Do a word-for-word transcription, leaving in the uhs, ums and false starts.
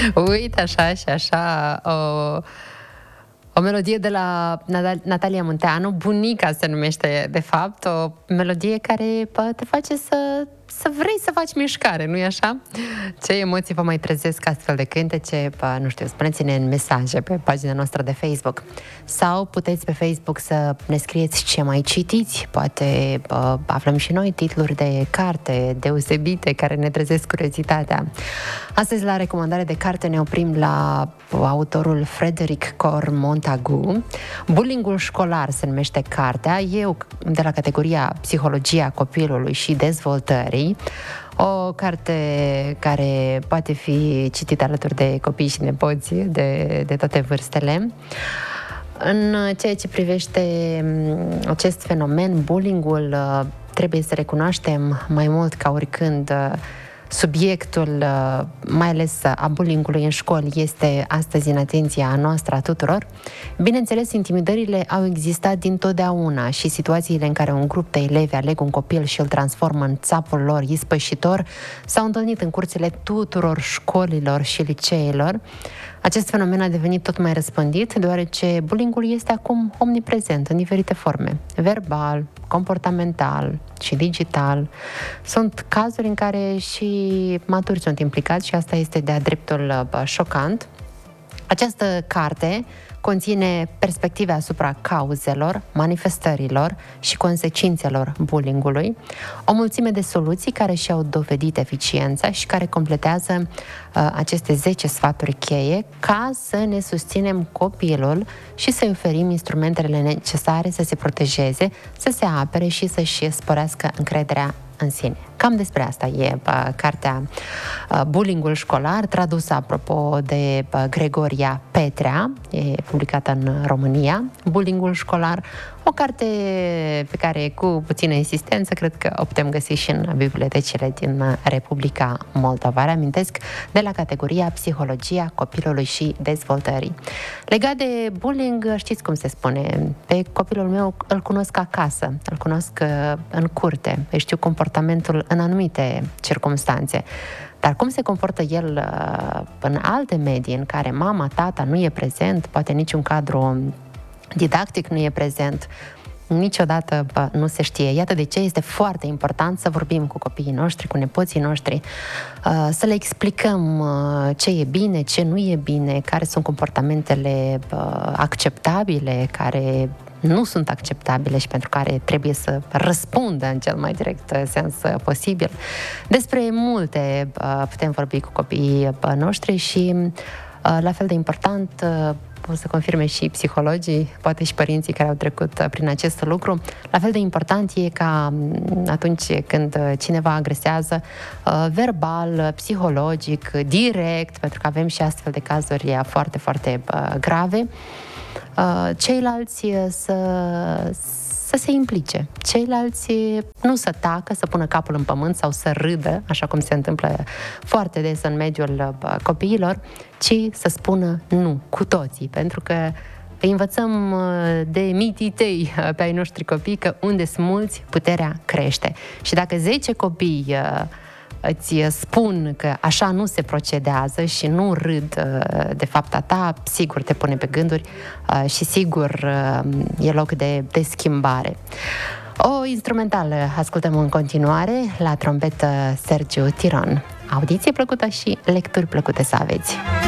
Uite așa și așa o, o melodie de la Natalia Munteanu, Bunica se numește de fapt, o melodie care te face să, să vrei să faci mișcare, nu-i așa? Ce emoții vă mai trezesc astfel de cântece? Pă, nu știu, spuneți-ne în mesaje pe pagina noastră de Facebook. Sau puteți pe Facebook să ne scrieți ce mai citiți. Poate pă, aflăm și noi titluri de carte deosebite care ne trezesc curiozitatea. Astăzi, la recomandare de carte, ne oprim la autorul Frederick Cor Montagu. Bullyingul școlar se numește cartea. Eu, de la categoria Psihologia copilului și dezvoltării, o carte care poate fi citită alături de copii și nepoți de, de toate vârstele. În ceea ce privește acest fenomen, bullyingul, trebuie să recunoaștem mai mult ca oricând, subiectul, mai ales a bullyingului în școli, este astăzi în atenția noastră a tuturor. Bineînțeles, intimidările au existat dintotdeauna și situațiile în care un grup de elevi aleg un copil și îl transformă în țapul lor ispășitor s-au întâlnit în curțile tuturor școlilor și liceelor. Acest fenomen a devenit tot mai răspândit, deoarece bullyingul este acum omniprezent în diferite forme. Verbal, comportamental și digital. Sunt cazuri în care și maturi sunt implicați și asta este de-a dreptul șocant. Această carte conține perspective asupra cauzelor, manifestărilor și consecințelor bullyingului, o mulțime de soluții care și-au dovedit eficiența și care completează uh, aceste zece sfaturi cheie ca să ne susținem copilul și să-i oferim instrumentele necesare să se protejeze, să se apere și să-și sporească încrederea în sine. Cam despre asta e uh, cartea uh, Bullyingul școlar, tradusă, apropo, de uh, Gregoria Petrea, e publicată în România. Bullyingul școlar, o carte pe care, cu puțină insistență, cred că o putem găsi și în bibliotecile din Republica Moldova. Reamintesc, de la categoria Psihologia copilului și dezvoltării. Legat de bullying, știți cum se spune? Pe copilul meu îl cunosc acasă, îl cunosc în curte, îi știu comportamentul în anumite circumstanțe. Dar cum se comportă el uh, în alte medii în care mama, tata nu e prezent, poate niciun cadru didactic nu e prezent, niciodată bă, nu se știe. Iată de ce este foarte important să vorbim cu copiii noștri, cu nepoții noștri, uh, să le explicăm uh, ce e bine, ce nu e bine, care sunt comportamentele uh, acceptabile, care nu sunt acceptabile și pentru care trebuie să răspundă în cel mai direct sens posibil. Despre multe uh, putem vorbi cu copiii noștri și uh, la fel de important, uh, pot să confirme și psihologii, poate și părinții care au trecut prin acest lucru. La fel de important e ca atunci când cineva agresează verbal, psihologic, direct, pentru că avem și astfel de cazuri foarte, foarte grave, ceilalți să, să se implice. Ceilalți nu să tacă, să pună capul în pământ sau să râdă, așa cum se întâmplă foarte des în mediul copiilor, ci să spună nu, cu toții, pentru că îi învățăm de mititei pe ai noștri copii că unde sunt mulți, puterea crește. Și dacă zece copii îți spun că așa nu se procedează și nu râd de fapta ta, sigur te pune pe gânduri și sigur e loc de, de schimbare. O instrumentală ascultăm în continuare, la trompetă Sergiu Tiron. Audiție plăcută și lecturi plăcute să aveți!